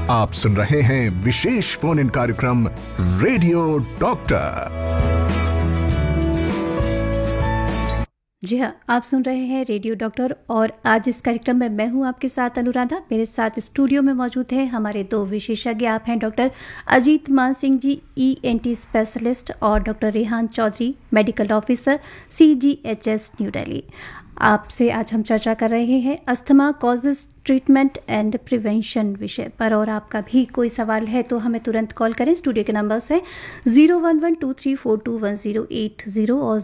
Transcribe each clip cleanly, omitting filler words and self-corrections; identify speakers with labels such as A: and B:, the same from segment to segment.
A: आप सुन रहे हैं विशेष फोन इन कार्यक्रम रेडियो डॉक्टर।
B: जी हाँ, आप सुन रहे हैं रेडियो डॉक्टर और आज इस कार्यक्रम में मैं हूं आपके साथ अनुराधा। मेरे साथ स्टूडियो में मौजूद हैं हमारे दो विशेषज्ञ। आप हैं डॉक्टर अजीत मान सिंह जी, ENT स्पेशलिस्ट, और doctor Rehan Chaudhary, medical officer, CGHS new Delhi. आपसे आज हम चर्चा कर रहे हैं asthma causes, treatment and prevention विषय पर। और आपका भी कोई सवाल है तो हमें तुरंत कॉल करें। स्टूडियो के नंबर्स हैं 0112342180 और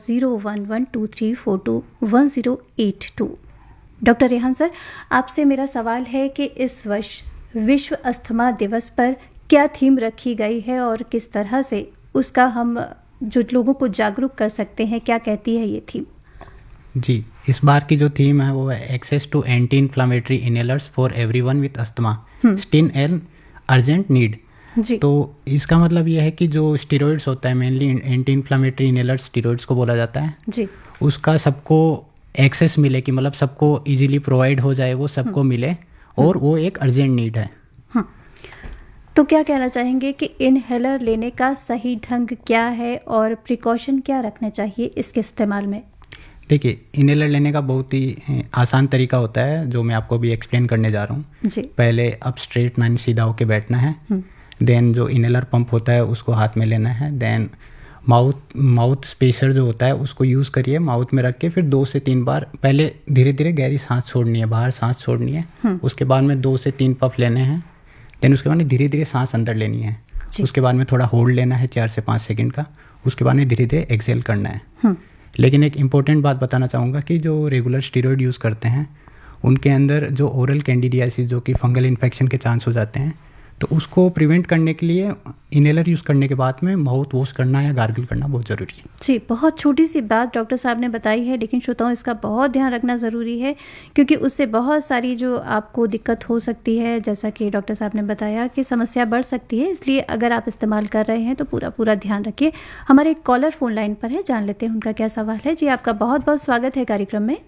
B: 011234218082। डॉक्टर रेहान सर, आपसे मेरा सवाल है कि इस वर्ष विश्व अस्थमा दिवस पर क्या थीम रखी गई है और किस तरह से उसका हम जो लोगों को जागरूक कर सकते हैं, क्या कहती है ये थीम?
C: जी, इस बार की जो थीम है वो है access to anti inflammatory inhalers for everyone with asthma, स्टिन an urgent need. तो इसका मतलब ये है कि जो स्टेरॉइड्स होता है, mainly anti inflammatory inhalers steroids को बोला जाता है जी, उसका सबको एक्सेस मिले, कि मतलब सबको इजीली प्रोवाइड हो जाए, वो सबको मिले, और वो एक अर्जेंट नीड है।
B: तो क्या कहना चाहेंगे कि इनहेलर लेने का सही ढंग क्या है और प्रिकॉशन क्या रखने चाहिए इसके इस्तेमाल में?
C: देखिए, इनहेलर लेने का बहुत ही आसान तरीका होता है जो मैं आपको भी एक्सप्लेन करने जा रहा हूँ। पहले अप स्ट्रेट माने सीधा होके बैठना है, देन जो इनहेलर पंप होता है उसको हाथ में लेना है, देन माउथ स्पेसर जो होता है उसको यूज़ करिए, माउथ में रख के फिर 2 से 3 बार पहले धीरे धीरे गहरी सांस छोड़नी है, बाहर सांस छोड़नी है, उसके बाद में 2 से 3 पफ लेने हैं, देन उसके बाद में धीरे धीरे सांस अंदर लेनी है, उसके बाद में थोड़ा होल्ड लेना है 4 से 5 सेकेंड का, उसके बाद में धीरे धीरे एक्सेल करना है। लेकिन एक इम्पॉर्टेंट बात बताना चाहूँगा कि जो रेगुलर स्टीरॉयड यूज़ करते हैं उनके अंदर जो ओरल कैंडिडियासिस, जो कि फंगल इन्फेक्शन के चांस हो जाते हैं, तो उसको प्रिवेंट करने के लिए इनहेलर यूज़ करने के बाद में माउथ वॉश करना या गार्गल करना बहुत ज़रूरी है।
B: जी, बहुत छोटी सी बात डॉक्टर साहब ने बताई है, लेकिन श्रोताओं इसका बहुत ध्यान रखना ज़रूरी है, क्योंकि उससे बहुत सारी जो आपको दिक्कत हो सकती है, जैसा कि डॉक्टर साहब ने बताया कि समस्या बढ़ सकती है। इसलिए अगर आप इस्तेमाल कर रहे हैं तो पूरा ध्यान रखिए। हमारे एक कॉलर फ़ोन लाइन पर है, जान लेते हैं उनका क्या सवाल है। जी, आपका बहुत बहुत स्वागत है कार्यक्रम में।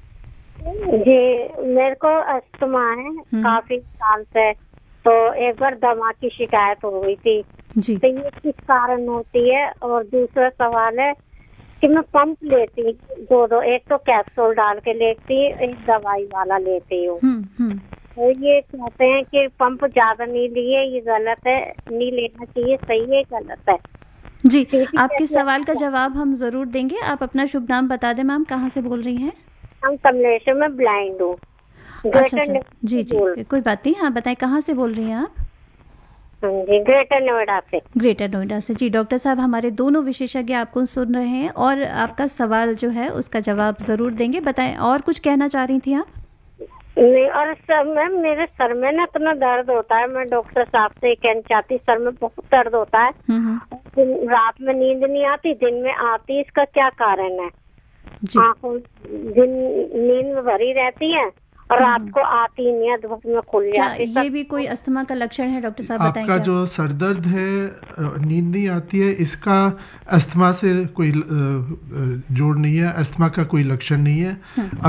D: जी, मेरे को अस्थमा है काफ़ी साल से, तो एक बार दमा की शिकायत हो गई थी जी। तो ये किस कारण होती है? और दूसरा सवाल है कि मैं पंप लेती दो, एक तो कैप्सूल डाल के लेती, एक दवाई वाला लेती हूँ। तो ये कहते हैं कि पंप ज्यादा नहीं लिए, ये गलत है, नहीं लेना चाहिए, सही है गलत है?
B: जी, आपके सवाल का जवाब हम जरूर देंगे। आप अपना शुभ नाम बता दें मैम, कहाँ से बोल रही हैं?
D: हम कमलेश्वर में ब्लाइंड हूँ।
B: अच्छा, जी, कोई बात नहीं। हाँ, बताएं कहाँ से बोल रही हैं आप?
D: जी, ग्रेटर नोएडा से।
B: ग्रेटर नोएडा से। जी, डॉक्टर साहब हमारे दोनों विशेषज्ञ आपको सुन रहे हैं और आपका सवाल जो है उसका जवाब जरूर देंगे। बताएं, और कुछ कहना चाह रही थी आप?
D: नहीं, और मैम मेरे सर में ना इतना दर्द होता है, मैं डॉक्टर साहब से कहना चाहती, सर में बहुत दर्द होता है, रात में नींद नहीं आती, दिन में आती, इसका क्या कारण है? आंखों दिन नींद में भरी रहती है और रात को आती नहीं है, धूप में खुल जाती है।
B: ये भी कोई अस्थमा का लक्षण है डॉक्टर साहब? बताएं।
E: आपका जो सरदर्द है, नींद नहीं आती है, इसका अस्थमा से कोई जोड़ नहीं है, अस्थमा का कोई लक्षण नहीं है।